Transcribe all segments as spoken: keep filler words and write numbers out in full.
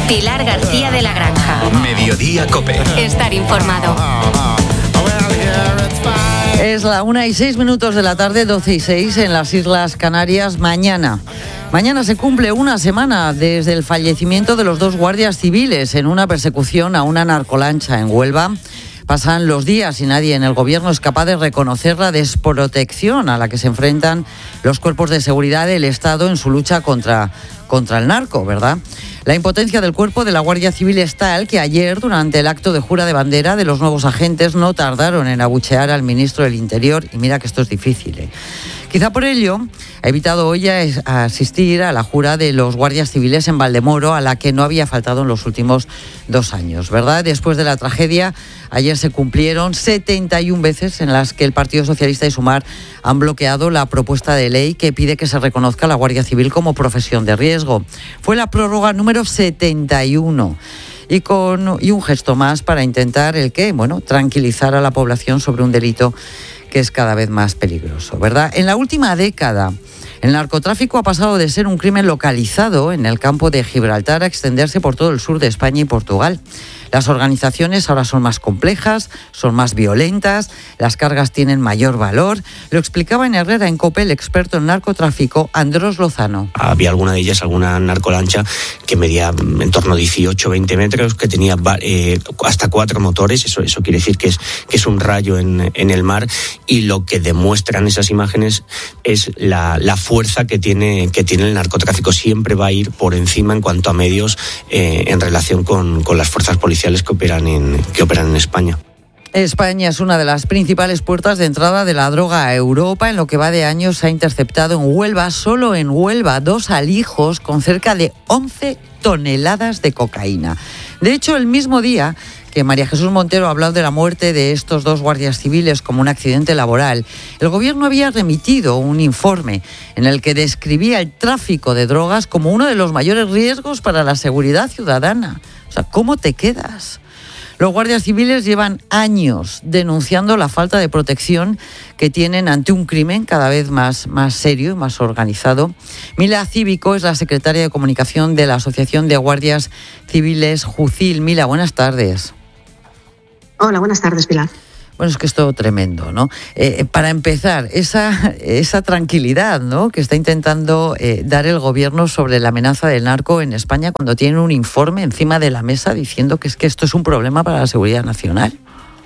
Pilar García de la Granja. Mediodía COPE. Estar informado. Es la una y seis minutos de la tarde, doce y seis en las Islas Canarias. Mañana. Mañana se cumple una semana desde el fallecimiento de los dos guardias civiles en una persecución a una narcolancha en Huelva. Pasan los días y nadie en el gobierno es capaz de reconocer la desprotección a la que se enfrentan los cuerpos de seguridad del Estado en su lucha contra, contra el narco, ¿verdad? La impotencia del cuerpo de la Guardia Civil es tal que ayer, durante el acto de jura de bandera de los nuevos agentes, no tardaron en abuchear al ministro del Interior. Y mira que esto es difícil, ¿eh? Quizá por ello ha evitado hoy a asistir a la jura de los guardias civiles en Valdemoro, a la que no había faltado en los últimos dos años, ¿verdad? Después de la tragedia, ayer se cumplieron setenta y una veces en las que el Partido Socialista y Sumar han bloqueado la propuesta de ley que pide que se reconozca a la Guardia Civil como profesión de riesgo. Fue la prórroga número setenta y uno. Y con y un gesto más para intentar el qué, bueno, tranquilizar a la población sobre un delito que es cada vez más peligroso, ¿verdad? En la última década, el narcotráfico ha pasado de ser un crimen localizado en el campo de Gibraltar a extenderse por todo el sur de España y Portugal. Las organizaciones ahora son más complejas, son más violentas, las cargas tienen mayor valor. Lo explicaba en Herrera en COPE el experto en narcotráfico Andrós Lozano. Había alguna de ellas, alguna narcolancha que medía en torno a dieciocho, veinte metros, que tenía eh, hasta cuatro motores. Eso, eso quiere decir que es, que es un rayo en, en el mar, y lo que demuestran esas imágenes es la, la fuerza que tiene, que tiene el narcotráfico. Siempre va a ir por encima en cuanto a medios eh, en relación con, con las fuerzas policiales que operan en, que operan en España. España es una de las principales puertas de entrada de la droga a Europa. En lo que va de años se ha interceptado en Huelva, solo en Huelva, dos alijos con cerca de once toneladas de cocaína. De hecho, el mismo día que María Jesús Montero ha hablado de la muerte de estos dos guardias civiles como un accidente laboral, el gobierno había remitido un informe en el que describía el tráfico de drogas como uno de los mayores riesgos para la seguridad ciudadana. O sea, ¿cómo te quedas? Los guardias civiles llevan años denunciando la falta de protección que tienen ante un crimen cada vez más, más serio y más organizado. Mila Cívico es la secretaria de comunicación de la Asociación de Guardias Civiles Jucil. Mila, buenas tardes. Hola, buenas tardes, Pilar. Bueno, es que es todo tremendo, ¿no? Eh, para empezar, esa, esa tranquilidad, ¿no?, que está intentando eh, dar el gobierno sobre la amenaza del narco en España cuando tiene un informe encima de la mesa diciendo que es que esto es un problema para la seguridad nacional.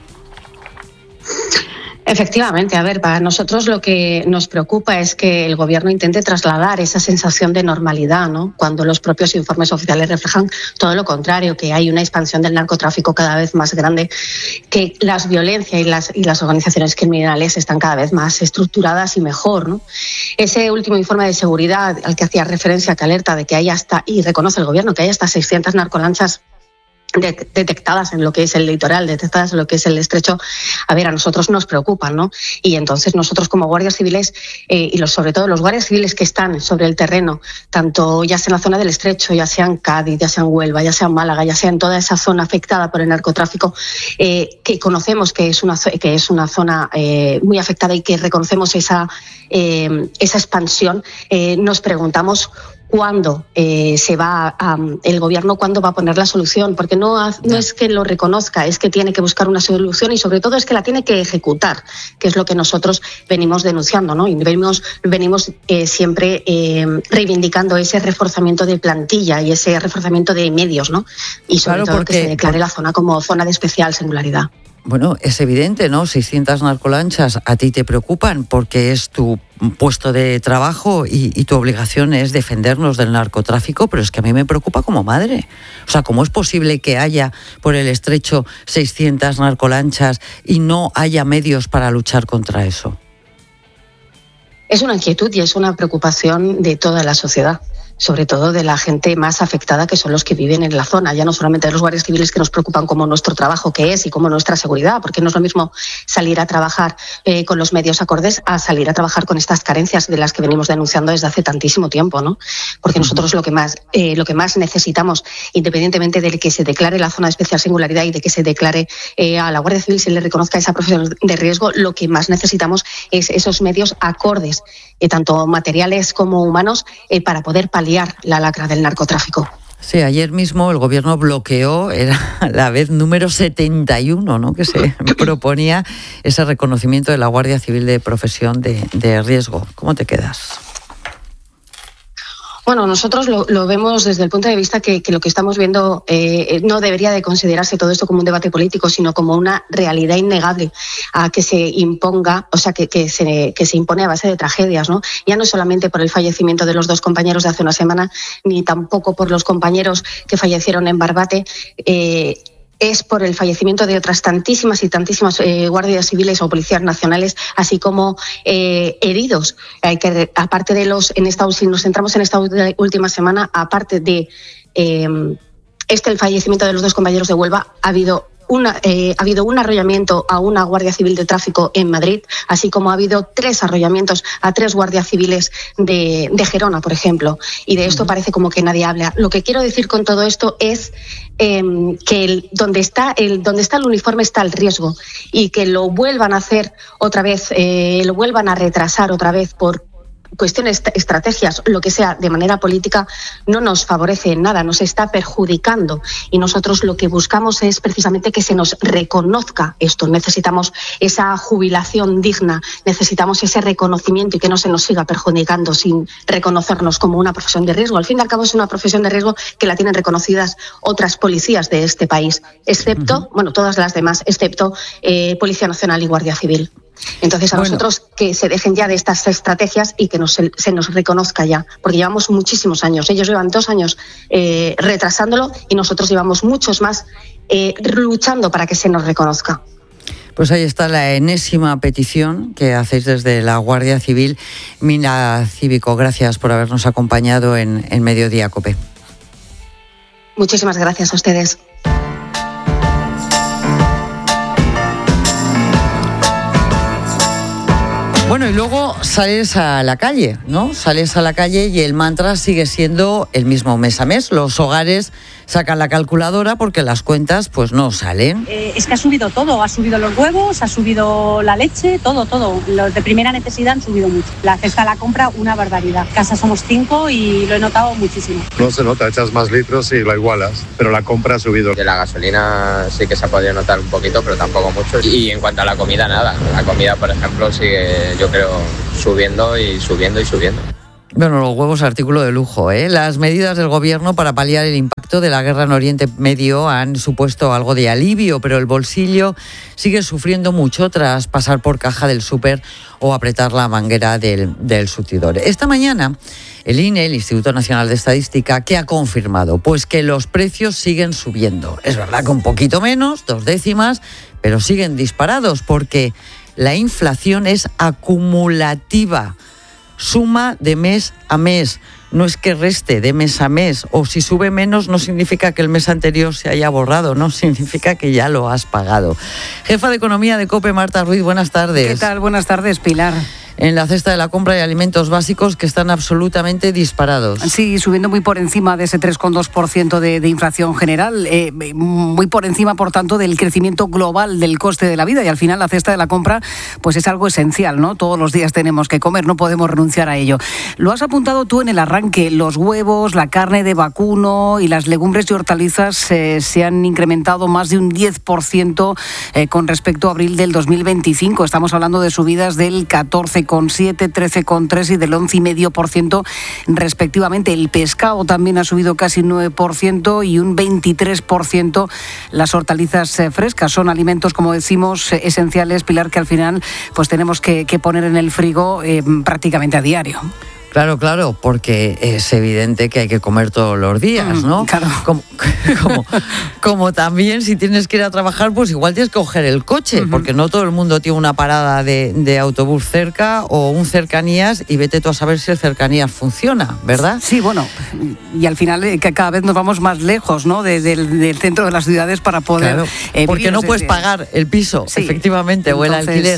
Efectivamente, a ver, para nosotros lo que nos preocupa es que el gobierno intente trasladar esa sensación de normalidad, ¿no?, cuando los propios informes oficiales reflejan todo lo contrario, que hay una expansión del narcotráfico cada vez más grande, que las violencias y las, y las organizaciones criminales están cada vez más estructuradas y mejor, ¿no? Ese último informe de seguridad al que hacía referencia, que alerta de que hay hasta, y reconoce el gobierno, que hay hasta seiscientas narcolanchas De, detectadas en lo que es el litoral, detectadas en lo que es el estrecho, a ver, a nosotros nos preocupan, ¿no? Y entonces nosotros como guardias civiles, eh, y los, sobre todo los guardias civiles que están sobre el terreno, tanto ya sea en la zona del estrecho, ya sea en Cádiz, ya sea en Huelva, ya sea en Málaga, ya sea en toda esa zona afectada por el narcotráfico, eh, que conocemos que es una, que es una zona eh, muy afectada y que reconocemos esa, eh, esa expansión, eh, nos preguntamos cuándo eh, se va a, um, el gobierno cuándo va a poner la solución, porque no, ha, no es que lo reconozca, es que tiene que buscar una solución y sobre todo es que la tiene que ejecutar, que es lo que nosotros venimos denunciando, ¿no? Y venimos, venimos eh, siempre eh, reivindicando ese reforzamiento de plantilla y ese reforzamiento de medios, ¿no? Y sobre claro, todo porque, que se declare por... la zona como zona de especial singularidad. Bueno, es evidente, ¿no? seiscientas narcolanchas a ti te preocupan porque es tu puesto de trabajo y, y tu obligación es defendernos del narcotráfico, pero es que a mí me preocupa como madre. O sea, ¿cómo es posible que haya por el estrecho seiscientas narcolanchas y no haya medios para luchar contra eso? Es una inquietud y es una preocupación de toda la sociedad. sobre todo de la gente más afectada, que son los que viven en la zona, ya no solamente de los guardias civiles que nos preocupan como nuestro trabajo que es y como nuestra seguridad, porque no es lo mismo salir a trabajar eh, con los medios acordes a salir a trabajar con estas carencias de las que venimos denunciando desde hace tantísimo tiempo, ¿no? Porque nosotros lo que más eh, lo que más necesitamos, independientemente de que se declare la zona de especial singularidad y de que se declare eh, a la Guardia Civil, se le reconozca esa profesión de riesgo, lo que más necesitamos es esos medios acordes, eh, tanto materiales como humanos, eh, para poder paliar la lacra del narcotráfico. Sí, ayer mismo el gobierno bloqueó, era la vez número setenta y uno, ¿no?, que se proponía ese reconocimiento de la Guardia Civil de profesión de, de riesgo. ¿Cómo te quedas? Bueno, nosotros lo, lo vemos desde el punto de vista que, que lo que estamos viendo eh, no debería de considerarse todo esto como un debate político, sino como una realidad innegable a que se imponga, o sea, que, que, se, que se impone a base de tragedias, ¿no? Ya no solamente por el fallecimiento de los dos compañeros de hace una semana, ni tampoco por los compañeros que fallecieron en Barbate, eh, es por el fallecimiento de otras tantísimas y tantísimas eh, guardias civiles o policías nacionales, así como eh, heridos. Hay que, aparte de los, en esta, si nos centramos en esta última semana, aparte de eh, este el fallecimiento de los dos compañeros de Huelva, ha habido Una, eh, ha habido un arrollamiento a una guardia civil de tráfico en Madrid, así como ha habido tres arrollamientos a tres guardias civiles de, de Gerona, por ejemplo. Y de esto parece como que nadie habla. Lo que quiero decir con todo esto es eh, que el, donde, está el, donde está el uniforme está el riesgo, y que lo vuelvan a hacer otra vez, eh, lo vuelvan a retrasar otra vez por cuestiones, estrategias, lo que sea, de manera política, no nos favorece en nada, nos está perjudicando. Y nosotros lo que buscamos es precisamente que se nos reconozca esto. Necesitamos esa jubilación digna, necesitamos ese reconocimiento y que no se nos siga perjudicando sin reconocernos como una profesión de riesgo. Al fin y al cabo es una profesión de riesgo que la tienen reconocidas otras policías de este país, excepto, uh-huh. bueno, todas las demás, excepto eh, Policía Nacional y Guardia Civil. Entonces a bueno. nosotros que se dejen ya de estas estrategias y que nos, se, se nos reconozca ya, porque llevamos muchísimos años. Ellos llevan dos años eh, retrasándolo y nosotros llevamos muchos más eh, luchando para que se nos reconozca. Pues ahí está la enésima petición que hacéis desde la Guardia Civil. Mina Cívico, gracias por habernos acompañado en, en Mediodía COPE. Muchísimas gracias a ustedes. Bueno, y luego sales a la calle, ¿no? Sales a la calle y el mantra sigue siendo el mismo mes a mes. Los hogares sacan la calculadora porque las cuentas pues no salen. Eh, es que ha subido todo, ha subido los huevos, ha subido la leche, todo, todo. Los de primera necesidad han subido mucho. La cesta de la compra, una barbaridad. En casa somos cinco y lo he notado muchísimo. No se nota, echas más litros y lo igualas, pero la compra ha subido. De la gasolina sí que se ha podido notar un poquito, pero tampoco mucho. Y en cuanto a la comida, nada. La comida, por ejemplo, sigue, yo creo, subiendo y subiendo y subiendo. Bueno, los huevos, artículo de lujo, ¿eh? Las medidas del gobierno para paliar el impacto de la guerra en Oriente Medio han supuesto algo de alivio, pero el bolsillo sigue sufriendo mucho tras pasar por caja del súper o apretar la manguera del, del surtidor. Esta mañana, el I N E, el Instituto Nacional de Estadística, ¿qué ha confirmado? Pues que los precios siguen subiendo. Es verdad que un poquito menos, dos décimas, pero siguen disparados porque la inflación es acumulativa. Suma de mes a mes, no es que reste de mes a mes, o si sube menos no significa que el mes anterior se haya borrado, no significa que ya lo has pagado. Jefa de Economía de COPE, Marta Ruiz, buenas tardes. ¿Qué tal? Buenas tardes, Pilar. En la cesta de la compra hay alimentos básicos que están absolutamente disparados. Sí, subiendo muy por encima de ese tres coma dos por ciento de, de inflación general, eh, muy por encima, por tanto, del crecimiento global del coste de la vida. Y al final la cesta de la compra pues es algo esencial, ¿no? Todos los días tenemos que comer, no podemos renunciar a ello. Lo has apuntado tú en el arranque, los huevos, la carne de vacuno y las legumbres y hortalizas eh, se han incrementado más de un diez por ciento eh, con respecto a abril del dos mil veinticinco. Estamos hablando de subidas del catorce coma siete, trece coma tres y del once coma cinco por ciento respectivamente. El pescado también ha subido casi nueve por ciento y un veintitrés por ciento las hortalizas frescas. Son alimentos, como decimos, esenciales, Pilar, que al final pues tenemos que, que poner en el frigo eh, prácticamente a diario. Claro, claro, porque es evidente que hay que comer todos los días, ¿no? Mm, claro. Como, como, como también si tienes que ir a trabajar, pues igual tienes que coger el coche, uh-huh. porque no todo el mundo tiene una parada de, de autobús cerca o un cercanías y vete tú a saber si el cercanías funciona, ¿verdad? Sí, bueno, y al final eh, que cada vez nos vamos más lejos, ¿no? De, de, del centro de las ciudades para poder... Claro, eh, porque no puedes pagar el piso, sí, efectivamente, entonces... o el alquiler.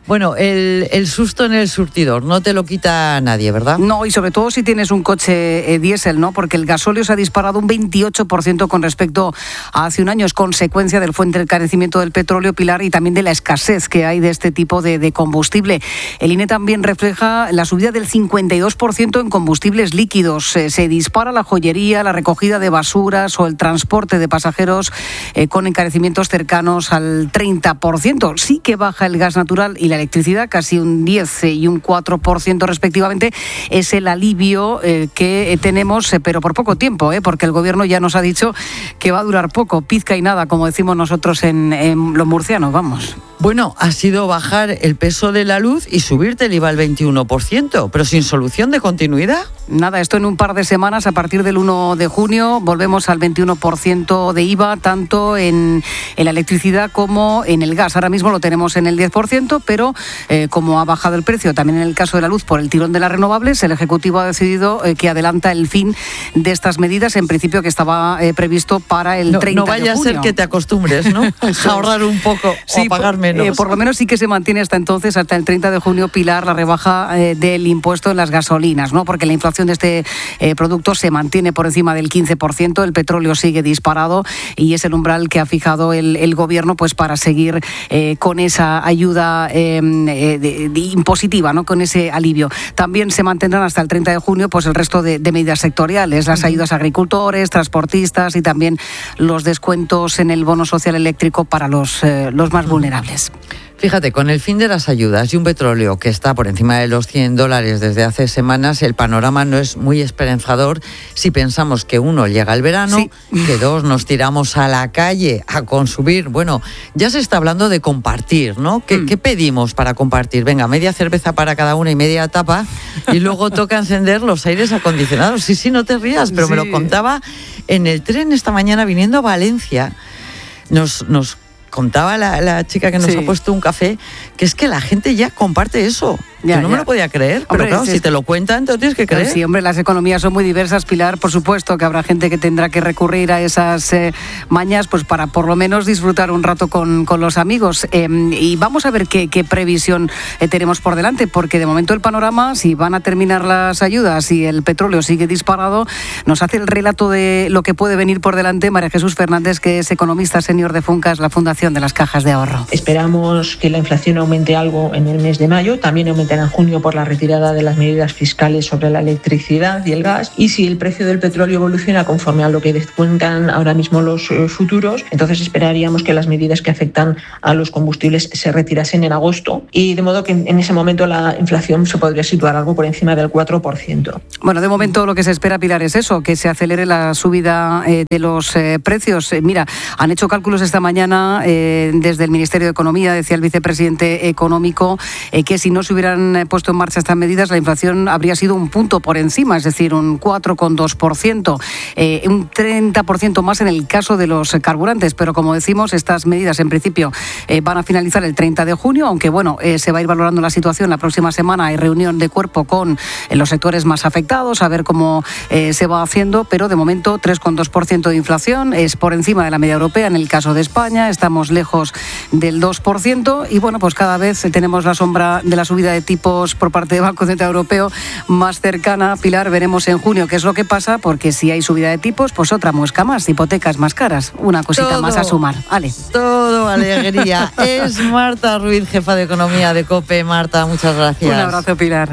Bueno, el, el susto en el surtidor no te lo quita nadie, ¿verdad? No, y sobre todo si tienes un coche eh, diésel, ¿no? Porque el gasóleo se ha disparado un veintiocho por ciento con respecto a hace un año. Es consecuencia del fuerte encarecimiento del petróleo, Pilar, y también de la escasez que hay de este tipo de, de combustible. El I N E también refleja la subida del cincuenta y dos por ciento en combustibles líquidos. Eh, se dispara la joyería, la recogida de basuras o el transporte de pasajeros eh, con encarecimientos cercanos al treinta por ciento. Sí que baja el gas natural y la electricidad, casi un diez y un cuatro por ciento respectivamente. Es el alivio eh, que tenemos, eh, pero por poco tiempo, eh, porque el gobierno ya nos ha dicho que va a durar poco, pizca y nada, como decimos nosotros en, en los murcianos, vamos. Bueno, ha sido bajar el peso de la luz y subirte el I V A al veintiuno por ciento, pero sin solución de continuidad. Nada, esto en un par de semanas, a partir del uno de junio, volvemos al veintiuno por ciento de I V A, tanto en, en la electricidad como en el gas. Ahora mismo lo tenemos en el diez por ciento, pero eh, como ha bajado el precio también en el caso de la luz por el tirón de las renovables, el Ejecutivo ha decidido eh, que adelanta el fin de estas medidas, en principio que estaba eh, previsto para el no, treinta de junio. No vaya a ser que te acostumbres, ¿no? A ahorrar un poco sí, o a pagar menos. Eh, por lo menos sí que se mantiene hasta entonces, hasta el treinta de junio, Pilar, la rebaja eh, del impuesto en las gasolinas, ¿no? Porque la inflación de este eh, producto se mantiene por encima del quince por ciento, el petróleo sigue disparado y es el umbral que ha fijado el, el gobierno pues para seguir eh, con esa ayuda eh, de, de impositiva, ¿no? Con ese alivio. También se mantendrán hasta el treinta de junio pues el resto de, de medidas sectoriales, las ayudas a agricultores, transportistas y también los descuentos en el bono social eléctrico para los, eh, los más vulnerables. Fíjate, con el fin de las ayudas y un petróleo que está por encima de los cien dólares desde hace semanas, el panorama no es muy esperanzador si pensamos que uno, llega el verano, sí. que dos, nos tiramos a la calle a consumir. Bueno, ya se está hablando de compartir, ¿no? ¿Qué, mm. ¿qué pedimos para compartir? Venga, media cerveza para cada una y media tapa y luego toca encender los aires acondicionados. Sí, sí, no te rías, pero sí. Me lo contaba en el tren esta mañana viniendo a Valencia. Nos... nos contaba la, la chica que nos sí. ha puesto un café, que es que la gente ya comparte eso. Ya, que no ya. me lo podía creer, pero hombre, claro, es, si te lo cuentan, te lo tienes que creer. Sí, hombre, las economías son muy diversas, Pilar, por supuesto que habrá gente que tendrá que recurrir a esas eh, mañas pues para por lo menos disfrutar un rato con, con los amigos. Eh, y vamos a ver qué, qué previsión eh, tenemos por delante, porque de momento el panorama, si van a terminar las ayudas y el petróleo sigue disparado, nos hace el relato de lo que puede venir por delante María Jesús Fernández, que es economista senior de Funcas, la Fundación de las Cajas de Ahorro. Esperamos que la inflación aumente algo en el mes de mayo, también aumentará en junio por la retirada de las medidas fiscales sobre la electricidad y el gas, y si el precio del petróleo evoluciona conforme a lo que descuentan ahora mismo los eh, futuros, entonces esperaríamos que las medidas que afectan a los combustibles se retirasen en agosto, y de modo que en, en ese momento la inflación se podría situar algo por encima del cuatro por ciento. Bueno, de momento lo que se espera, Pilar, es eso, que se acelere la subida eh, de los eh, precios. Eh, mira, han hecho cálculos esta mañana eh, desde el Ministerio de Economía, decía el vicepresidente económico, eh, que si no se hubieran eh, puesto en marcha estas medidas, la inflación habría sido un punto por encima, es decir, un cuatro coma dos por ciento, eh, un treinta por ciento más en el caso de los carburantes, pero como decimos, estas medidas en principio eh, van a finalizar el treinta de junio, aunque bueno, eh, se va a ir valorando la situación la próxima semana, hay reunión de cuerpo con eh, los sectores más afectados, a ver cómo eh, se va haciendo, pero de momento tres coma dos por ciento de inflación, es por encima de la media europea en el caso de España, estamos lejos del dos por ciento y bueno, pues cada vez tenemos la sombra de la subida de tipos por parte del Banco Central Europeo más cercana. Pilar, veremos en junio qué es lo que pasa, porque si hay subida de tipos, pues otra muesca más, hipotecas más caras, una cosita todo, más a sumar. Ale. Todo alegría. Es Marta Ruiz, jefa de Economía de COPE. Marta, muchas gracias. Un abrazo, Pilar.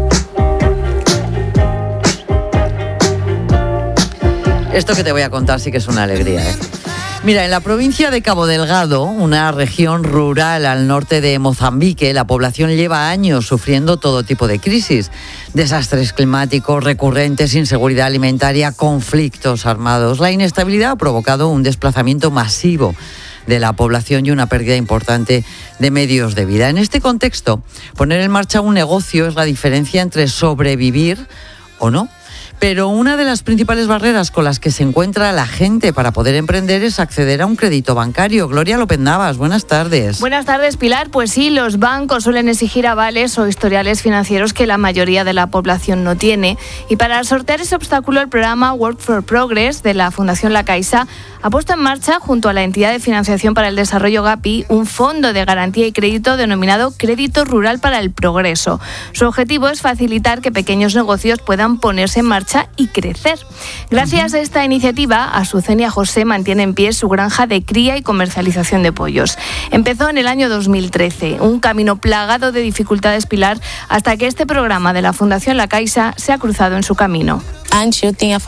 Esto que te voy a contar sí que es una alegría, ¿eh? Mira, en la provincia de Cabo Delgado, una región rural al norte de Mozambique, la población lleva años sufriendo todo tipo de crisis. Desastres climáticos recurrentes, inseguridad alimentaria, conflictos armados. La inestabilidad ha provocado un desplazamiento masivo de la población y una pérdida importante de medios de vida. En este contexto, poner en marcha un negocio es la diferencia entre sobrevivir o no. Pero una de las principales barreras con las que se encuentra la gente para poder emprender es acceder a un crédito bancario. Gloria López Navas, buenas tardes. Buenas tardes, Pilar. Pues sí, los bancos suelen exigir avales o historiales financieros que la mayoría de la población no tiene. Y para sortear ese obstáculo, el programa Work for Progress de la Fundación La Caixa ha puesto en marcha, junto a la entidad de financiación para el desarrollo Gapi, un fondo de garantía y crédito denominado Crédito Rural para el Progreso. Su objetivo es facilitar que pequeños negocios puedan ponerse en marcha y crecer. Gracias a esta iniciativa, Azucena José mantiene en pie su granja de cría y comercialización de pollos. Empezó en el año dos mil trece, un camino plagado de dificultades, Pilar, hasta que este programa de la Fundación La Caixa se ha cruzado en su camino. Antes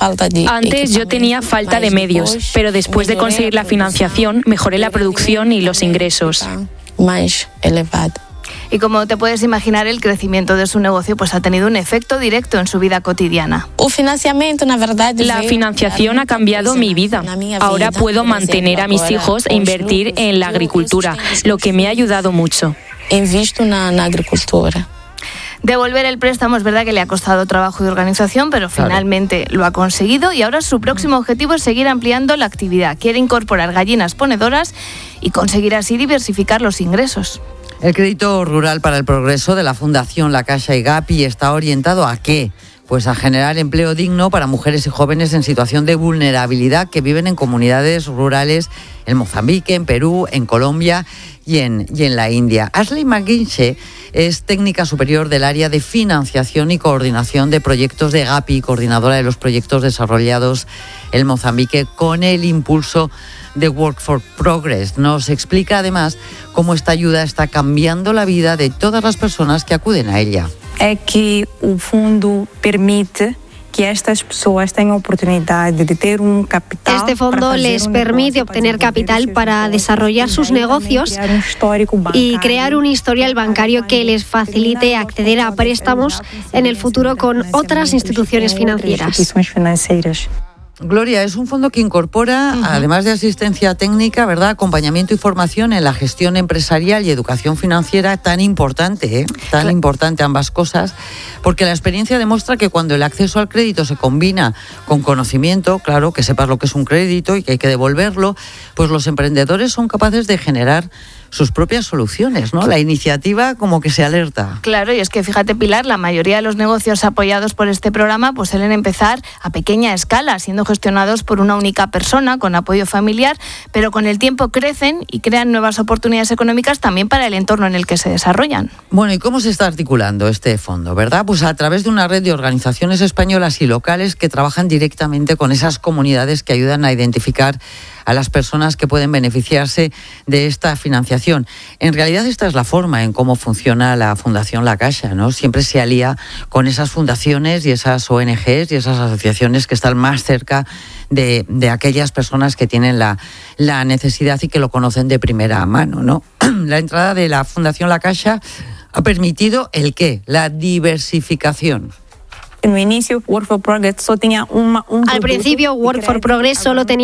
yo tenía falta de medios, pero después de conseguir la financiación, mejoré la producción y los ingresos. Más elevado. Y como te puedes imaginar, el crecimiento de su negocio pues ha tenido un efecto directo en su vida cotidiana. La financiación ha cambiado mi vida. Ahora puedo mantener a mis hijos e invertir en la agricultura, lo que me ha ayudado mucho. Invisto en la agricultura. Devolver el préstamo es verdad que le ha costado trabajo y organización, pero finalmente claro. Lo ha conseguido y ahora su próximo objetivo es seguir ampliando la actividad. Quiere incorporar gallinas ponedoras y conseguir así diversificar los ingresos. El crédito rural para el progreso de la Fundación La Caixa y Gapi está orientado ¿a qué? Pues a generar empleo digno para mujeres y jóvenes en situación de vulnerabilidad que viven en comunidades rurales en Mozambique, en Perú, en Colombia y en, y en la India. Ashley McGuinchey es técnica superior del área de financiación y coordinación de proyectos de Gapi, coordinadora de los proyectos desarrollados en Mozambique con el impulso de Work for Progress. Nos explica además cómo esta ayuda está cambiando la vida de todas las personas que acuden a ella. É que o fundo permite que estas personas tengan oportunidad de tener un capital. Este fondo les permite obtener capital para desarrollar sus negocios y crear un historial bancario que les facilite acceder a préstamos en el futuro con otras instituciones financieras. Gloria, es un fondo que incorpora, uh-huh. además de asistencia técnica, ¿verdad?, acompañamiento y formación en la gestión empresarial y educación financiera, tan importante, ¿eh? tan claro. importante ambas cosas, porque la experiencia demuestra que cuando el acceso al crédito se combina con conocimiento, claro, que sepas lo que es un crédito y que hay que devolverlo, pues los emprendedores son capaces de generar sus propias soluciones, ¿no? La iniciativa como que se alerta. Claro, y es que fíjate, Pilar, la mayoría de los negocios apoyados por este programa pues suelen empezar a pequeña escala, siendo gestionados por una única persona con apoyo familiar, pero con el tiempo crecen y crean nuevas oportunidades económicas también para el entorno en el que se desarrollan. Bueno, ¿y cómo se está articulando este fondo, verdad? Pues a través de una red de organizaciones españolas y locales que trabajan directamente con esas comunidades que ayudan a identificar a las personas que pueden beneficiarse de esta financiación. En realidad esta es la forma en cómo funciona la Fundación La Caixa, ¿no? Siempre se alía con esas fundaciones y esas O N Ges y esas asociaciones que están más cerca de, de aquellas personas que tienen la, la necesidad y que lo conocen de primera mano, ¿no? La entrada de la Fundación La Caixa ha permitido ¿el qué? La diversificación. En un inicio, Work for Progress solo tenía un, un Al principio, Work for Progress solo tenía